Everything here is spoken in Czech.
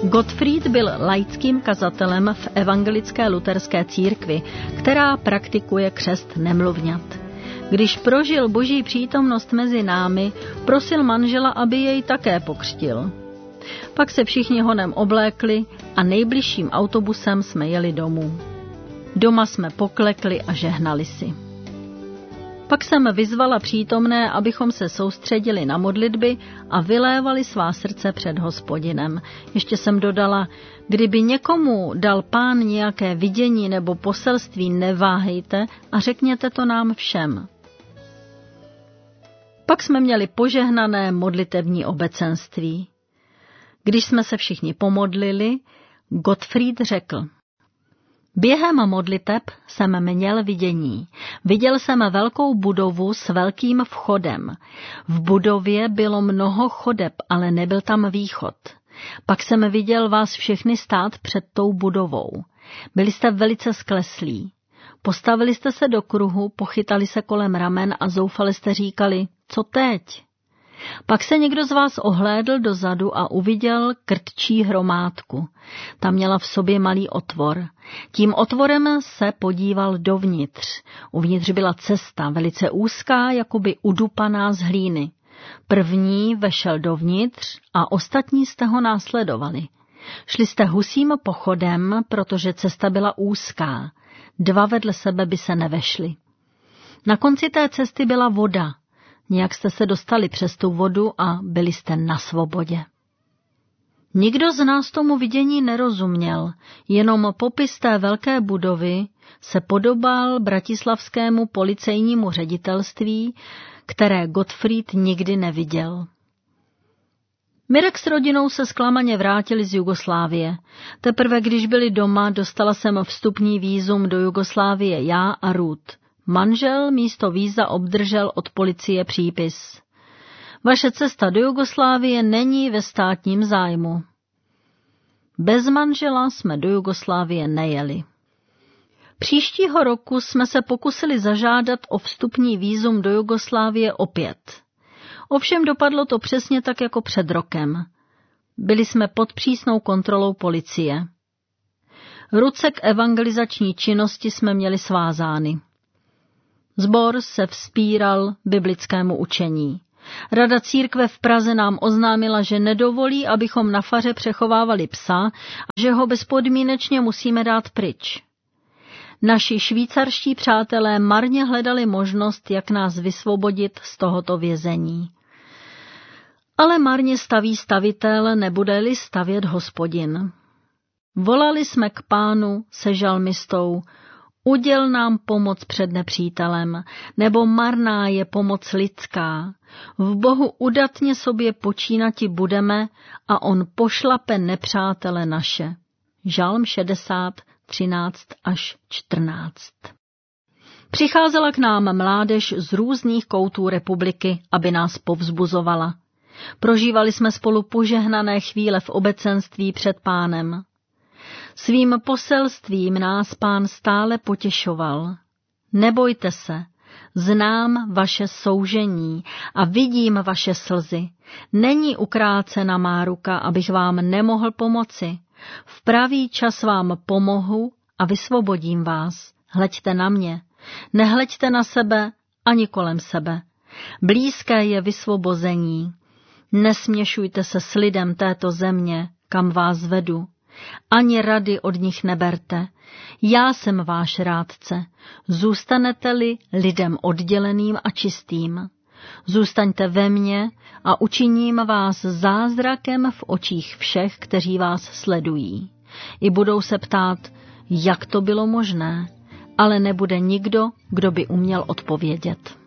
Gottfried byl laickým kazatelem v evangelické luterské církvi, která praktikuje křest nemluvňat. Když prožil Boží přítomnost mezi námi, prosil manžela, aby jej také pokřtil. Pak se všichni honem oblékli a nejbližším autobusem jsme jeli domů. Doma jsme poklekli a žehnali si. Pak jsem vyzvala přítomné, abychom se soustředili na modlitby a vylévali svá srdce před Hospodinem. Ještě jsem dodala, kdyby někomu dal Pán nějaké vidění nebo poselství, neváhejte a řekněte to nám všem. Pak jsme měli požehnané modlitební obecenství. Když jsme se všichni pomodlili, Gottfried řekl: Během modliteb jsem měl vidění. Viděl jsem velkou budovu s velkým vchodem. V budově bylo mnoho chodeb, ale nebyl tam východ. Pak jsem viděl vás všechny stát před tou budovou. Byli jste velice skleslí. Postavili jste se do kruhu, pochytali se kolem ramen a zoufale jste říkali: co teď? Pak se někdo z vás ohlédl dozadu a uviděl krtčí hromádku. Ta měla v sobě malý otvor. Tím otvorem se podíval dovnitř. Uvnitř byla cesta, velice úzká, jakoby udupaná z hlíny. První vešel dovnitř a ostatní jste ho následovali. Šli jste husím pochodem, protože cesta byla úzká. Dva vedle sebe by se nevešli. Na konci té cesty byla voda. Nějak jste se dostali přes tu vodu a byli jste na svobodě. Nikdo z nás tomu vidění nerozuměl, jenom popis té velké budovy se podobal bratislavskému policejnímu ředitelství, které Gottfried nikdy neviděl. Mirek s rodinou se zklamaně vrátili z Jugoslávie. Teprve když byli doma, dostala jsem vstupní vízum do Jugoslávie já a Ruth. Manžel místo víza obdržel od policie přípis: Vaše cesta do Jugoslávie není ve státním zájmu. Bez manžela jsme do Jugoslávie nejeli. Příštího roku jsme se pokusili zažádat o vstupní vízum do Jugoslávie opět. Ovšem dopadlo to přesně tak jako před rokem. Byli jsme pod přísnou kontrolou policie. Ruce k evangelizační činnosti jsme měli svázány. Sbor se vzpíral biblickému učení. Rada církve v Praze nám oznámila, že nedovolí, abychom na faře přechovávali psa a že ho bezpodmínečně musíme dát pryč. Naši švýcarští přátelé marně hledali možnost, jak nás vysvobodit z tohoto vězení. Ale marně staví stavitel, nebude-li stavět Hospodin. Volali jsme k Pánu se žalmistou: Uděl nám pomoc před nepřítelem, nebo marná je pomoc lidská. V Bohu udatně sobě počínati budeme a on pošlape nepřátele naše. Žalm 60, 13 až 14. Přicházela k nám mládež z různých koutů republiky, aby nás povzbuzovala. Prožívali jsme spolu požehnané chvíle v obecenství před Pánem. Svým poselstvím nás Pán stále potěšoval. Nebojte se, znám vaše soužení a vidím vaše slzy. Není ukrácena má ruka, abych vám nemohl pomoci. V pravý čas vám pomohu a vysvobodím vás. Hleďte na mě, nehleďte na sebe ani kolem sebe. Blízké je vysvobození. Nesměšujte se s lidem této země, kam vás vedu. Ani rady od nich neberte. Já jsem váš rádce. Zůstanete-li lidem odděleným a čistým. Zůstaňte ve mně a učiním vás zázrakem v očích všech, kteří vás sledují. I budou se ptát, jak to bylo možné, ale nebude nikdo, kdo by uměl odpovědět.